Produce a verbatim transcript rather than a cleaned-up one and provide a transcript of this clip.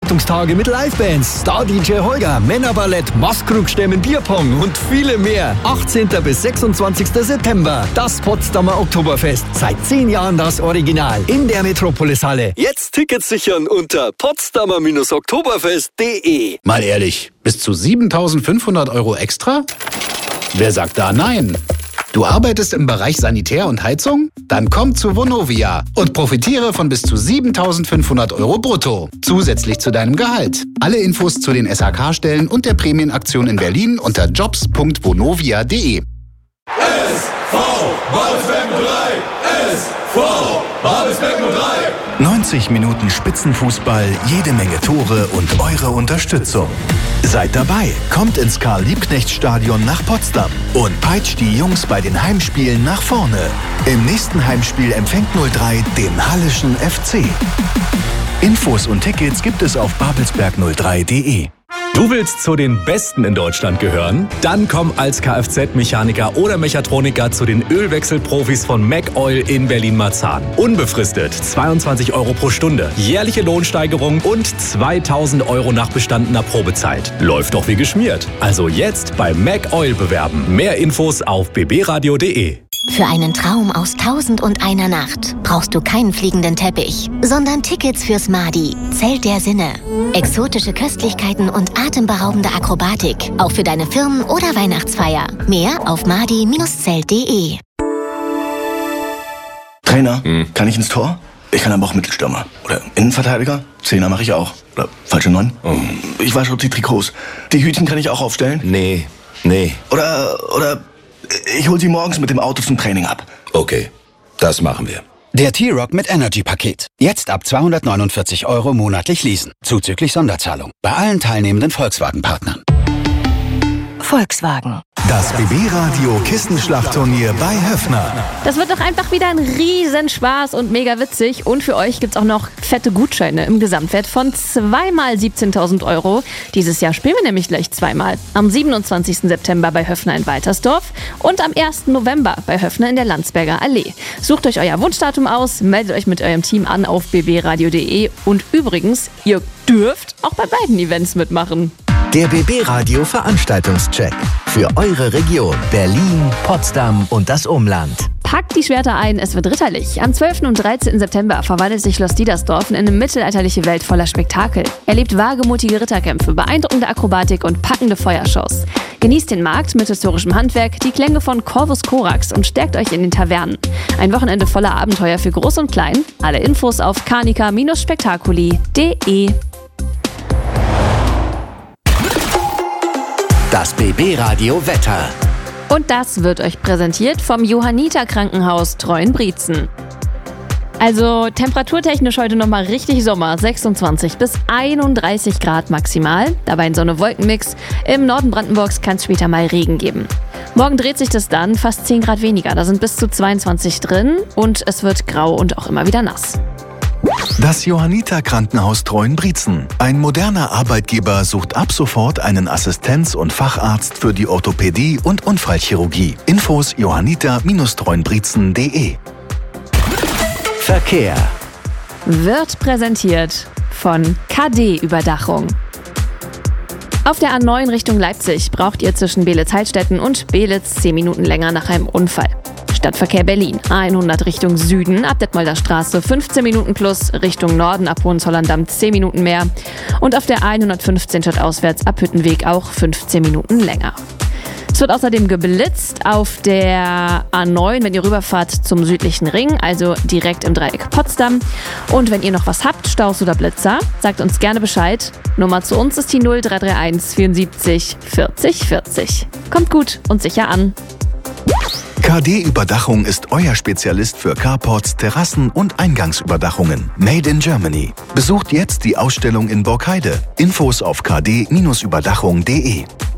Veranstaltungstage mit Livebands, Star-D J Holger, Männerballett, Maskrug-Stemmen, Bierpong und viele mehr. achtzehnten bis sechsundzwanzigsten September. Das Potsdamer Oktoberfest. Seit zehn Jahren das Original. In der Metropolis-Halle. Jetzt Tickets sichern unter potsdamer oktoberfest punkt de. Mal ehrlich, bis zu siebentausendfünfhundert Euro extra? Wer sagt da nein? Du arbeitest im Bereich Sanitär und Heizung? Dann komm zu Vonovia und profitiere von bis zu siebentausendfünfhundert Euro brutto. Zusätzlich zu deinem Gehalt. Alle Infos zu den S H K-Stellen und der Prämienaktion in Berlin unter jobs punkt vonovia punkt de. S V Babelsberg null drei! S V Babelsberg null drei! neunzig Minuten Spitzenfußball, jede Menge Tore und eure Unterstützung. Seid dabei, kommt ins Karl-Liebknecht-Stadion nach Potsdam und peitscht die Jungs bei den Heimspielen nach vorne. Im nächsten Heimspiel empfängt null drei den Hallischen F C. Infos und Tickets gibt es auf babelsberg null drei punkt de. Du willst zu den Besten in Deutschland gehören? Dann komm als Kfz-Mechaniker oder Mechatroniker zu den Ölwechselprofis von MacOil in Berlin-Marzahn. Unbefristet zweiundzwanzig Euro pro Stunde, jährliche Lohnsteigerung und zweitausend Euro nach bestandener Probezeit. Läuft doch wie geschmiert. Also jetzt bei MacOil bewerben. Mehr Infos auf b b radio punkt de. Für einen Traum aus Tausend und einer Nacht brauchst du keinen fliegenden Teppich, sondern Tickets fürs Madi, Zelt der Sinne. Exotische Köstlichkeiten und atemberaubende Akrobatik, auch für deine Firmen- oder Weihnachtsfeier. Mehr auf madi Bindestrich zelt punkt de. Trainer, hm. kann ich ins Tor? Ich kann aber auch Mittelstürmer. Oder Innenverteidiger? Zehner mache ich auch. Oder falsche Neun? Oh. Ich wasche die Trikots. Die Hütchen kann ich auch aufstellen? Nee, nee. Oder, oder... Ich hol sie morgens mit dem Auto zum Training ab. Okay, das machen wir. Der T-Rock mit Energy-Paket. Jetzt ab zweihundertneunundvierzig Euro monatlich leasen. Zuzüglich Sonderzahlung. Bei allen teilnehmenden Volkswagen-Partnern. Volkswagen. Das B B-Radio Kissenschlachtturnier bei Höffner. Das wird doch einfach wieder ein Riesenspaß und mega witzig. Und für euch gibt's auch noch fette Gutscheine im Gesamtwert von zweimal siebzehntausend Euro. Dieses Jahr spielen wir nämlich gleich zweimal. Am siebenundzwanzigsten September bei Höffner in Waltersdorf und am ersten November bei Höffner in der Landsberger Allee. Sucht euch euer Wunschdatum aus, meldet euch mit eurem Team an auf b b radio punkt de. Und übrigens, ihr dürft auch bei beiden Events mitmachen. Der B B-Radio Veranstaltungscheck für eure Region Berlin, Potsdam und das Umland. Packt die Schwerter ein, es wird ritterlich. Am zwölften und dreizehnten September verwandelt sich Schloss Diedersdorf in eine mittelalterliche Welt voller Spektakel. Erlebt wagemutige Ritterkämpfe, beeindruckende Akrobatik und packende Feuershows. Genießt den Markt mit historischem Handwerk, die Klänge von Corvus Corax und stärkt euch in den Tavernen. Ein Wochenende voller Abenteuer für Groß und Klein. Alle Infos auf carnica Bindestrich spektakuli punkt de. Das B B-Radio Wetter. Und das wird euch präsentiert vom Johanniter Krankenhaus Treuenbrietzen. Also temperaturtechnisch heute nochmal richtig Sommer, sechsundzwanzig bis einunddreißig Grad maximal. Dabei ein Sonne-Wolken-Mix. Im Norden Brandenburgs kann es später mal Regen geben. Morgen dreht sich das dann, fast zehn Grad weniger. Da sind bis zu zweiundzwanzig drin und es wird grau und auch immer wieder nass. Das Johanniter Krankenhaus Treuenbrietzen. Ein moderner Arbeitgeber sucht ab sofort einen Assistenz- und Facharzt für die Orthopädie und Unfallchirurgie. Infos johanniter Bindestrich treuenbrietzen punkt de. Verkehr wird präsentiert von K D-Überdachung. Auf der A neun Richtung Leipzig braucht ihr zwischen Beelitz-Heilstätten und Beelitz zehn Minuten länger nach einem Unfall. Stadtverkehr Berlin, A hundert Richtung Süden, ab Detmolder Straße fünfzehn Minuten plus, Richtung Norden ab Hohenzollern-Damm zehn Minuten mehr. Und auf der A hundertfünfzehn stadtauswärts ab Hüttenweg auch fünfzehn Minuten länger. Es wird außerdem geblitzt auf der A neun, wenn ihr rüberfahrt zum südlichen Ring, also direkt im Dreieck Potsdam. Und wenn ihr noch was habt, Staus oder Blitzer, sagt uns gerne Bescheid. Nummer zu uns ist die null drei drei eins vierundsiebzig vierzig vierzig. Kommt gut und sicher an. K D-Überdachung ist euer Spezialist für Carports, Terrassen und Eingangsüberdachungen. Made in Germany. Besucht jetzt die Ausstellung in Borkheide. Infos auf k d Bindestrich überdachung punkt de.